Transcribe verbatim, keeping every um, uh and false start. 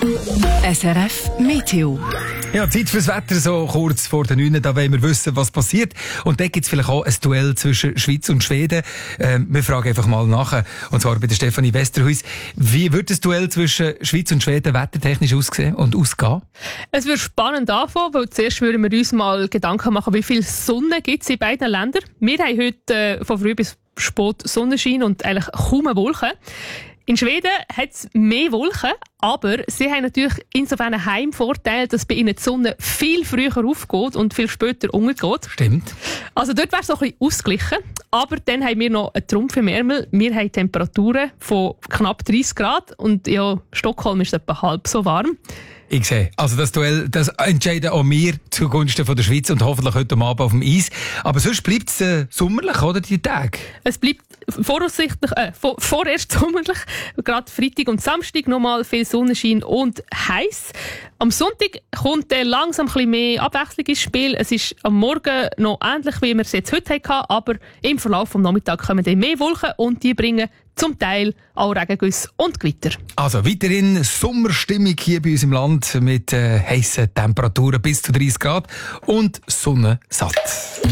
S R F Meteo. Ja, Zeit fürs Wetter, so kurz vor der neun. Da wollen wir wissen, was passiert. Und da gibt es vielleicht auch ein Duell zwischen Schweiz und Schweden. Ähm, wir fragen einfach mal nach. Und zwar bei der Stefanie Westerhuis. Wie wird das Duell zwischen Schweiz und Schweden wettertechnisch aussehen und ausgehen? Es wird spannend anfangen, weil zuerst würden wir uns mal Gedanken machen, wie viel Sonne gibt es in beiden Ländern. Wir haben heute äh, von früh bis spät Sonnenschein und eigentlich kaum Wolken. In Schweden hat es mehr Wolken, aber sie haben natürlich insofern einen Heimvorteil, dass bei ihnen die Sonne viel früher aufgeht und viel später untergeht. Stimmt. Also dort wäre es so ein bisschen ausgeglichen. Aber dann haben wir noch einen Trumpf im Ärmel. Wir haben Temperaturen von knapp dreißig Grad und ja, Stockholm ist etwa halb so warm. Ich sehe. Also das Duell, das entscheiden auch wir zugunsten von der Schweiz und hoffentlich heute Abend auf dem Eis. Aber sonst bleibt es äh, sommerlich, oder, die Tage? Es bleibt voraussichtlich, äh, vor, vorerst sommerlich. Gerade Freitag und Samstag nochmal viel Sonnenschein und heiß. Am Sonntag kommt äh, langsam ein bisschen mehr Abwechslung ins Spiel. Es ist am Morgen noch ähnlich, wie wir es jetzt heute hatten, aber im Verlauf des Nachmittags kommen dann mehr Wolken und die bringen zum Teil auch Regengüsse und Gewitter. Also weiterhin Sommerstimmung hier bei uns im Land mit äh, heissen Temperaturen bis zu dreißig Grad und Sonne satt.